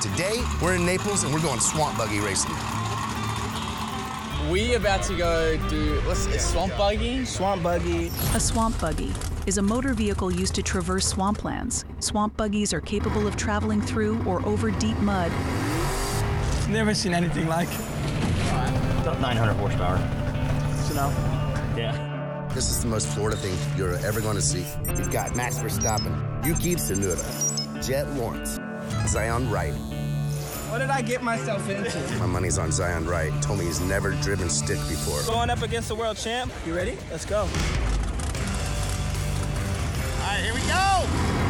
Today, we're in Naples and we're going swamp buggy racing. We about to go do, swamp buggy? Swamp buggy. A swamp buggy is a motor vehicle used to traverse swamplands. Swamp buggies are capable of traveling through or over deep mud. Never seen anything like it. About 900 horsepower. So now? Yeah. This is the most Florida thing you're ever going to see. You've got Max Verstappen, Yuki Tsunoda, Jet Lawrence, Zion Wright. What did I get myself into? My money's on Zion Wright. He told me he's never driven stick before. Going up against the world champ. You ready? Let's go. All right, here we go.